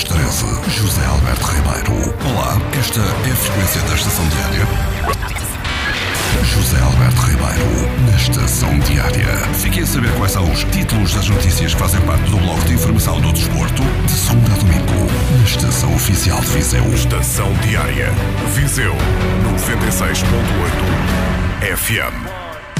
às 13, José Alberto Ribeiro. Olá, esta é a frequência da Estação Diária. José Alberto Ribeiro, na Estação Diária. Fiquem a saber quais são os títulos das notícias que fazem parte do bloco de informação do desporto, de segunda a domingo, na Estação Oficial de Viseu. Estação Diária, Viseu, 96.8 FM.